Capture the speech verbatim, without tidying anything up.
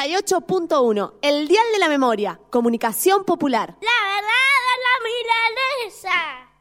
noventa y ocho punto uno, el dial de la memoria, comunicación popular. La verdad de la milanesa.